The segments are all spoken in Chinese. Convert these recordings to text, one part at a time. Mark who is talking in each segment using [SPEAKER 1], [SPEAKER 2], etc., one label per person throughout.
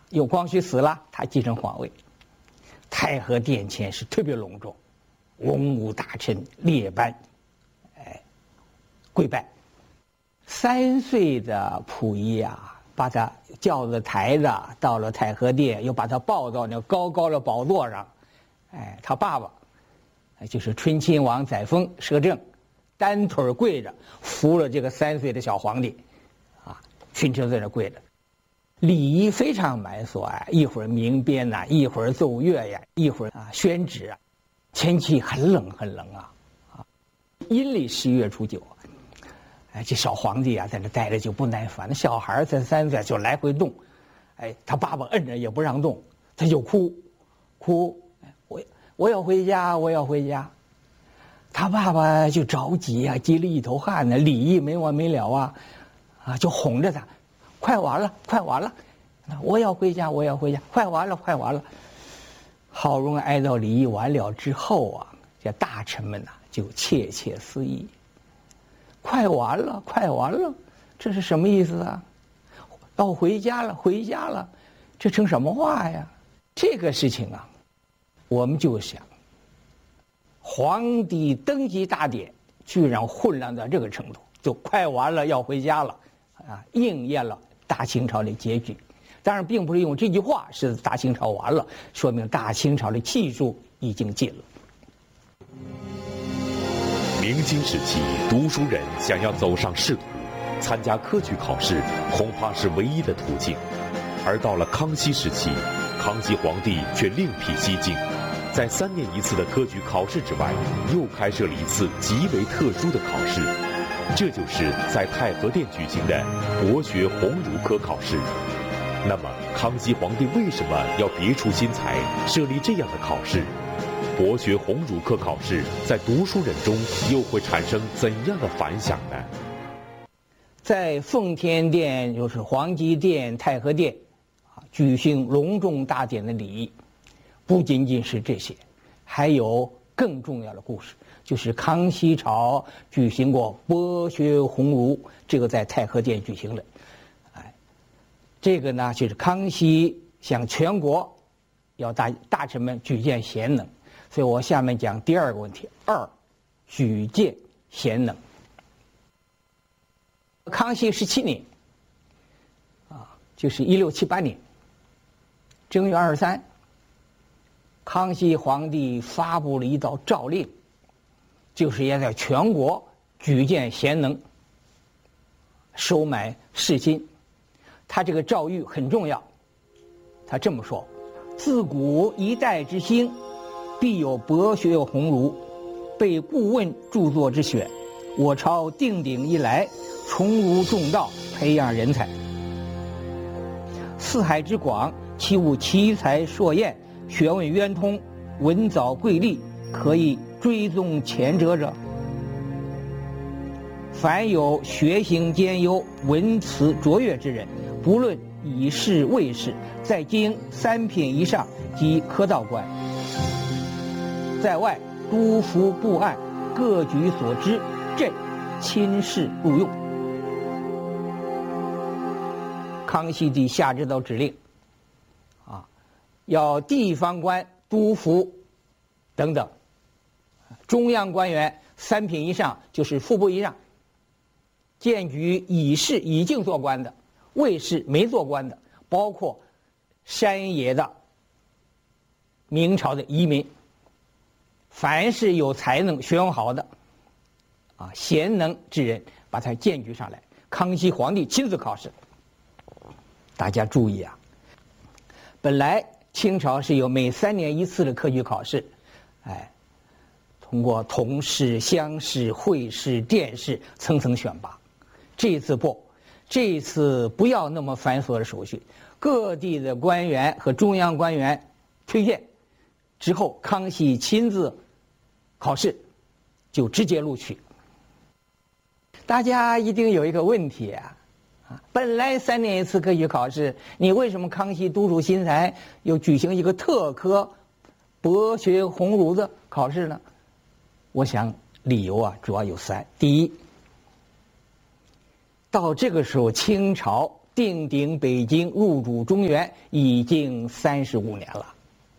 [SPEAKER 1] 有光绪死了，他继承皇位。太和殿前是特别隆重，文武大臣列班，跪拜。3岁的溥仪啊，把他轿子抬着到了太和殿，又把他抱到那高高的宝座上。他爸爸，就是醇亲王载沣摄政，单腿跪着扶了这个3岁的小皇帝，群臣在那跪着。礼仪非常繁琐一会儿鸣鞭呐，一会儿奏乐呀，一会儿宣旨啊。天气很冷很冷阴历10月初9，这小皇帝在那待着就不耐烦，小孩才3岁就来回动，他爸爸摁着也不让动，他就哭，我要回家，我要回家。他爸爸就着急急了一头汗呢，礼仪没完没了就哄着他。快完了，快完了！我要回家，我要回家！快完了，快完了！好容易哀悼礼仪完了之后这大臣们就窃窃私议：快完了，快完了！这是什么意思啊？要回家了，回家了！这成什么话呀？这个事情我们就想，皇帝登基大典居然混乱到这个程度，就快完了，要回家了应验了大清朝的结局。当然并不是用这句话是大清朝完了，说明大清朝的气数已经尽了。
[SPEAKER 2] 明清时期，读书人想要走上仕途，参加科举考试恐怕是唯一的途径。而到了康熙时期，康熙皇帝却另辟蹊径，在3年一次的科举考试之外，又开设了一次极为特殊的考试，这就是在太和殿举行的博学鸿儒科考试。那么，康熙皇帝为什么要别出心裁，设立这样的考试？博学鸿儒科考试在读书人中又会产生怎样的反响呢？
[SPEAKER 1] 在奉天殿，就是皇极殿、太和殿举行隆重大典的礼仪，不仅仅是这些，还有更重要的故事，就是康熙朝举行过博学鸿儒，这个在太和殿举行的。这个呢，就是康熙向全国要大臣们举荐贤能，所以我下面讲第2个问题：2，举荐贤能。康熙17年，就是1678年正月23，康熙皇帝发布了一道诏令，就是要在全国举荐贤能，收买士心。他这个诏谕很重要，他这么说：自古一代之兴，必有博学鸿儒，被顾问著作之选。我朝定鼎以来，从儒重道，培养人才。四海之广，岂无奇才硕彦、学问渊通、文藻贵丽，可以追踪前者者？凡有学行兼优、文辞卓越之人，不论以仕未仕，在京3品以上即科道官，在外督抚部案，各举所知，朕亲试录用。康熙帝下这道指令，要地方官、督抚等等，中央官员3品以上，就是副部以上，荐举已仕已经做官的，未仕没做官的，包括山野的明朝的移民，凡是有才能、学问好的贤能之人，把他荐举上来。康熙皇帝亲自考试。大家注意本来清朝是有每3年一次的科举考试，通过同试、乡试、会试、殿试层层选拔。这次不要那么繁琐的手续，各地的官员和中央官员推荐之后，康熙亲自考试，就直接录取。大家一定有一个问题本来3年一次科举考试，你为什么康熙督促新才又举行一个特科博学鸿儒的考试呢？我想理由主要有3。第一，到这个时候清朝定鼎北京，入主中原，已经35年了。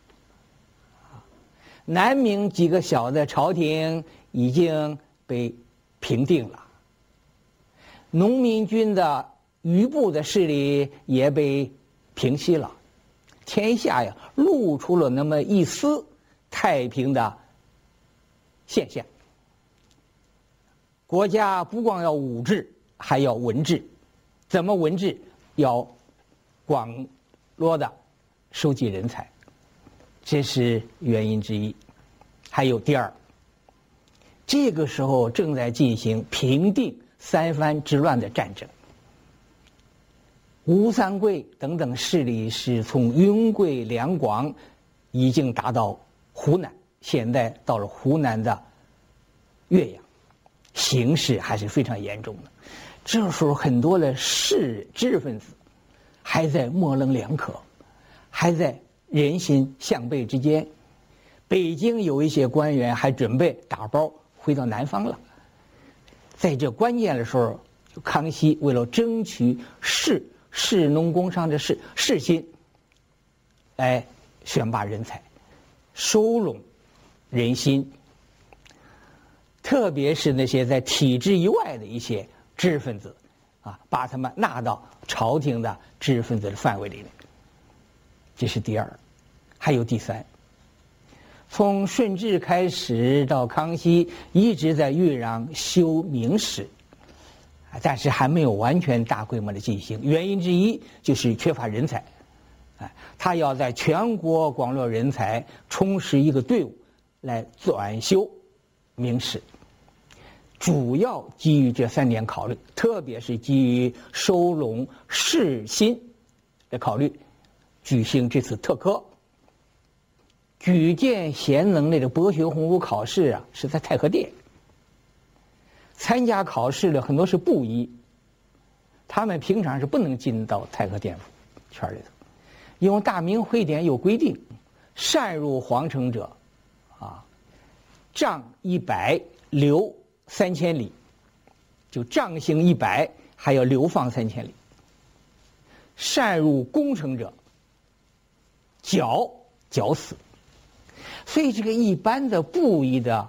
[SPEAKER 1] 南明几个小的朝廷已经被平定了，农民军的余部的势力也被平息了，天下呀露出了那么一丝太平的现象。国家不光要武治，还要文治。怎么文治？要广络的收集人才，这是原因之一。还有第二，这个时候正在进行平定三藩之乱的战争。吴三桂等等势力是从云贵两广已经达到湖南，现在到了湖南的岳阳，形势还是非常严重的。这时候很多的知识分子还在模棱两可，还在人心向背之间。北京有一些官员还准备打包回到南方了。在这关键的时候，康熙为了争取士农工商的士心，来选拔人才，收拢人心，特别是那些在体制以外的一些知识分子，把他们纳到朝廷的知识分子的范围里面。这是第二。还有第三，从顺治开始到康熙，一直在豫壤修明史，但是还没有完全大规模的进行。原因之一就是缺乏人才，他要在全国广络人才，充实一个队伍来转修明史，主要基于这3点考虑，特别是基于收拢士心的考虑，举行这次特科。举荐贤能的博学鸿儒考试是在太和殿。参加考试的很多是布衣，他们平常是不能进到太和殿圈里头，因为大明会典有规定，擅入皇城者，杖100，流3000里，就杖刑100，还要流放3000里。擅入宫城者，绞死。所以这个一般的布衣的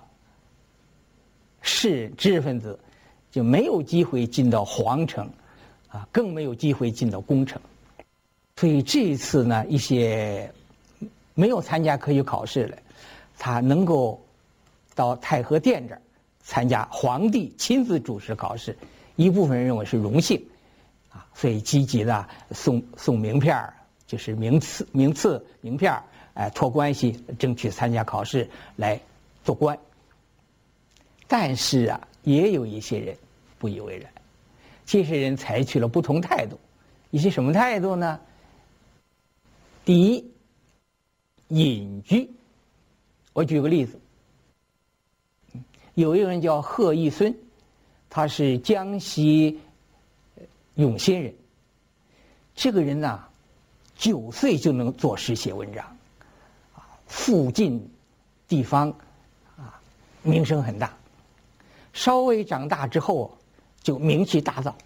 [SPEAKER 1] 知识分子就没有机会进到皇城，更没有机会进到宫城。所以这一次呢，一些没有参加科举考试的，他能够到太和殿这儿参加皇帝亲自主持考试，一部分人认为是荣幸，所以积极的送名片，就是名次名片，托关系争取参加考试来做官。但是也有一些人不以为然，这些人采取了不同态度。一些什么态度呢？第一，隐居。我举个例子，有一个人叫贺一孙，他是江西永新人。这个人呢，9岁就能作诗写文章，附近地方名声很大。稍微长大之后就名气大噪，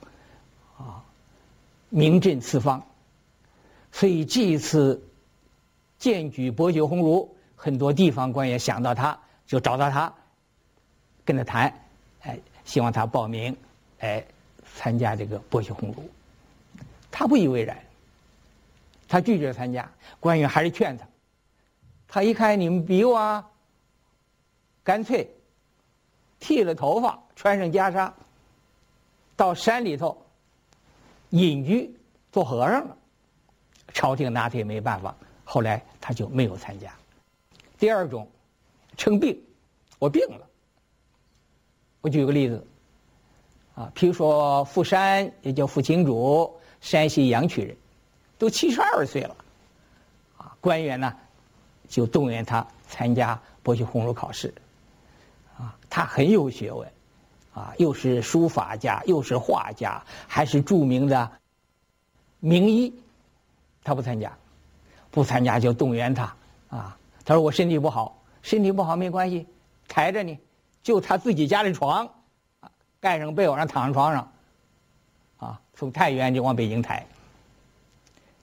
[SPEAKER 1] 名震四方。所以这一次荐举博学鸿儒，很多地方官员想到他，就找到他，跟他谈，希望他报名参加这个博学鸿儒。他不以为然，他拒绝参加。官员还是劝他，他一看你们比我干脆剃了头发，穿上袈裟，到山里头隐居做和尚了。朝廷拿他也没办法，后来他就没有参加。第二种，称病，我病了。我举个例子，譬如说傅山，也叫傅青主，山西阳曲人，都72岁了，官员呢就动员他参加博学鸿儒考试。他很有学问，又是书法家，又是画家，还是著名的名医。他不参加就动员他，他说我身体不好没关系，抬着你，就他自己家里床，盖上被窝让躺上床上，从太原就往北京抬，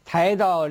[SPEAKER 1] 抬到